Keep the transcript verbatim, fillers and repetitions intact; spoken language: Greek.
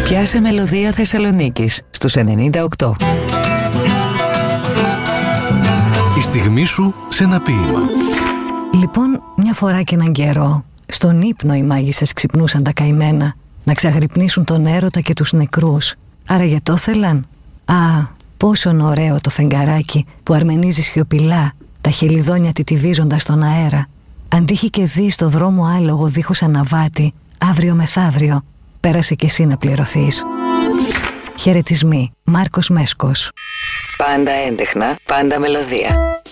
Πιάσε μελωδία Θεσσαλονίκης στους ενενήντα οκτώ. Η στιγμή σου σε ένα ποίημα. Λοιπόν, μια φορά και έναν καιρό, στον ύπνο οι μάγισσες ξυπνούσαν τα καημένα, να ξαγρυπνήσουν τον έρωτα και τους νεκρούς. Άραγε το θέλαν? Α, πόσο ωραίο το φεγγαράκι που αρμενίζει σιωπηλά, τα χελιδόνια τιτιβίζοντας στον αέρα. Αν τύχει και δει στο δρόμο άλογο δίχως αναβάτη, αύριο μεθαύριο, πέρασε κι εσύ να πληρωθείς. Χαιρετισμοί. Μάρκος Μέσκος. Πάντα έντεχνα, πάντα μελωδία.